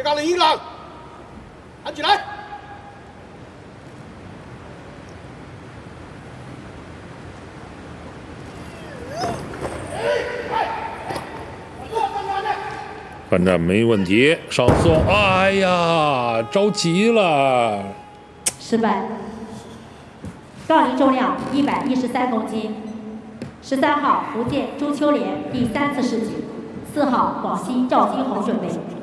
杠铃一浪，喊起来！ 反正没问题，上送。哎呀，着急了， 失败。杠铃重量113公斤，13号福建朱秋莲第3次试举，4号广西赵金红准备。